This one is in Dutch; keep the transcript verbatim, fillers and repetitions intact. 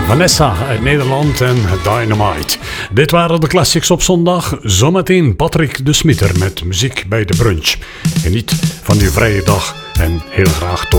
Vanessa uit Nederland en Dynamite. Dit waren de classics op zondag. Zometeen Patrick de Smieter met muziek bij de brunch. Geniet van uw vrije dag en heel graag tot